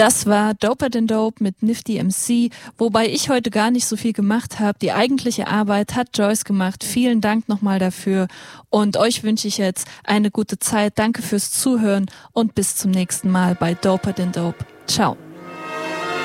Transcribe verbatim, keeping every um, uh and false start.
Das war Doper Than Dope mit Nifty M C, wobei ich heute gar nicht so viel gemacht habe. Die eigentliche Arbeit hat Joyce gemacht. Vielen Dank nochmal dafür und euch wünsche ich jetzt eine gute Zeit. Danke fürs Zuhören und bis zum nächsten Mal bei Doper Than Dope. Ciao.